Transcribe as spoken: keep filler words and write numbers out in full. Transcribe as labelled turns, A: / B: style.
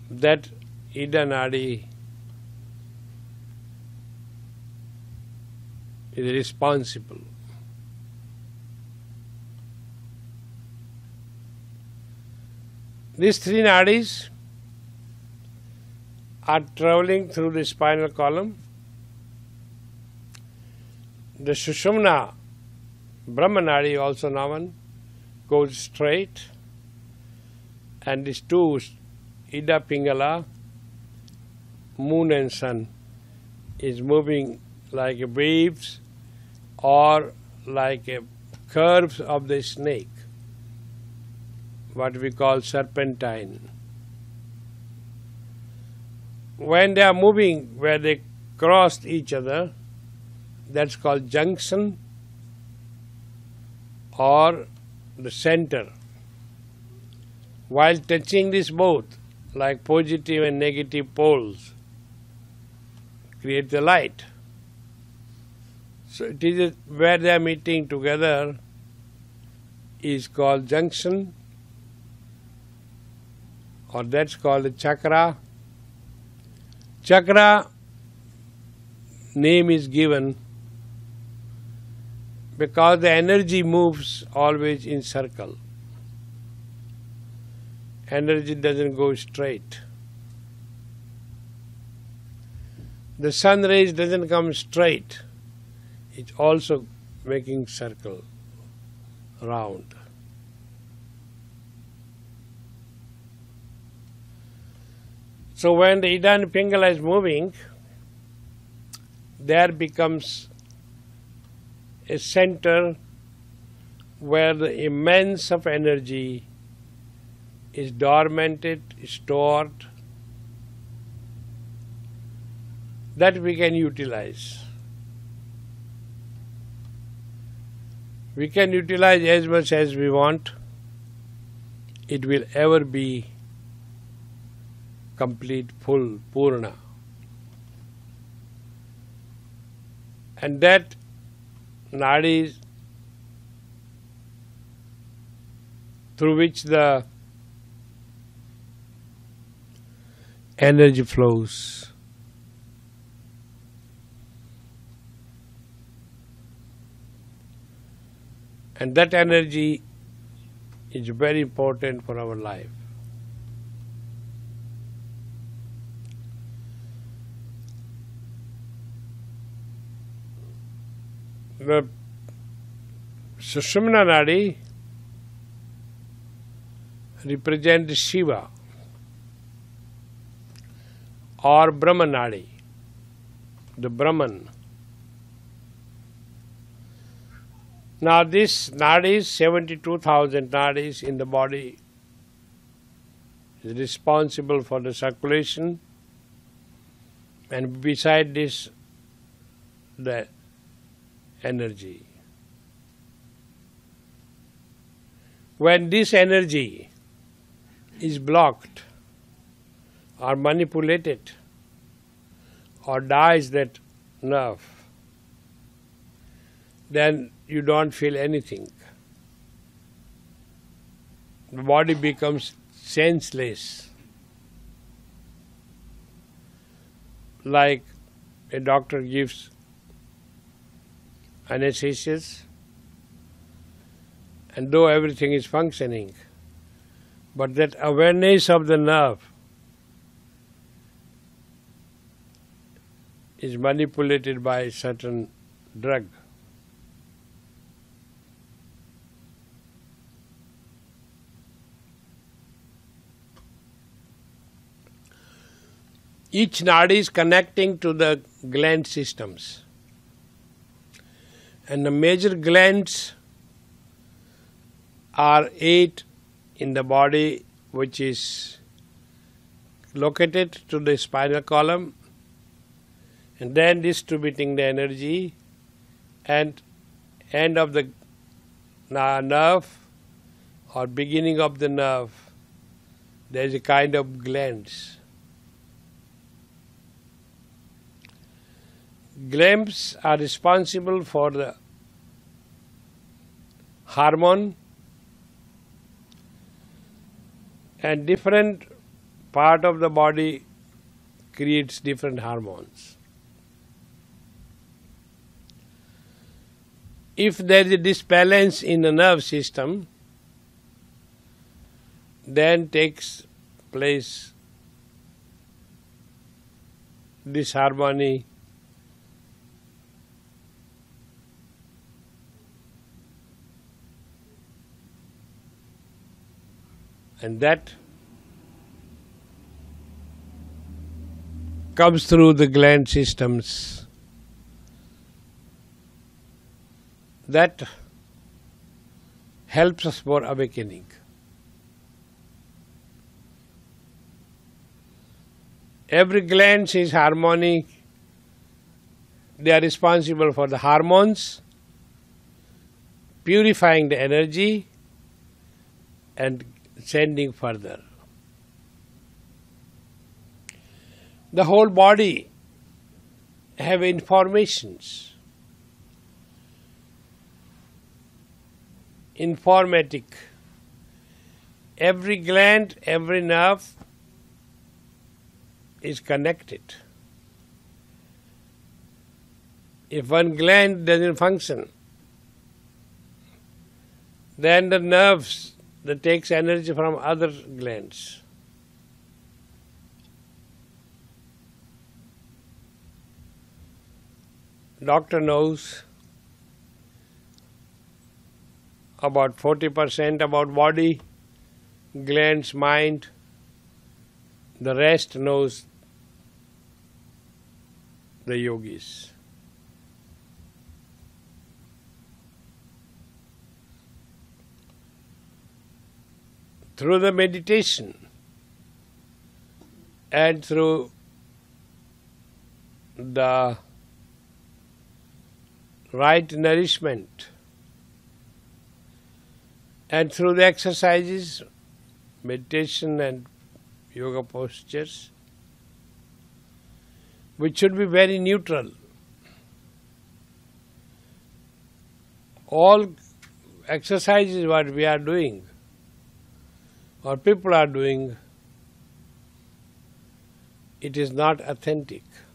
A: that Ida Nadi is responsible. These three nadis are traveling through the spinal column. The Sushumna Brahma Nadi, also known, goes straight, and these two, Ida Pingala, moon and sun, is moving like waves or like a curves of the snake, what we call serpentine. When they are moving where they crossed each other, that's called junction or the center. While touching this both, like positive and negative poles, create the light. So it is where they are meeting together is called junction, or that's called a chakra. Chakra name is given because the energy moves always in circle. Energy doesn't go straight. The sun rays doesn't come straight. It's also making circle round. So when the Ida and Pingala is moving, there becomes a center where the immense of energy is dormanted, stored, that we can utilize. We can utilize as much as we want. It will ever be complete, full, purna. And that nadi through which the energy flows. And that energy is very important for our life. The Sushumna Nadi represents Shiva or Brahma Nadi, the Brahman. Now this nadis, seventy-two thousand nadis in the body, is responsible for the circulation, and beside this the energy. When this energy is blocked or manipulated or dies that nerve, then you don't feel anything. The body becomes senseless. Like a doctor gives anesthesia, and though everything is functioning, but that awareness of the nerve is manipulated by a certain drug. Each nadi is connecting to the gland systems. And the major glands are eight in the body, which is located to the spinal column, and then distributing the energy, and end of the nerve or beginning of the nerve, there is a kind of glands. Glands are responsible for the hormone and different part of the body creates different hormones. If there is a disbalance in the nerve system, then takes place disharmony, and that comes through the gland systems. That helps us for awakening. Every gland is harmonic. They are responsible for the hormones, purifying the energy and sending further. The whole body have informations, informatic. Every gland, every nerve is connected. If one gland doesn't function, then the nerves that takes energy from other glands. Doctor knows about forty percent about body, glands, mind. The rest knows the yogis. Through the meditation and through the right nourishment and through the exercises, meditation and yoga postures, which should be very neutral. All exercises what we are doing or people are doing, it is not authentic.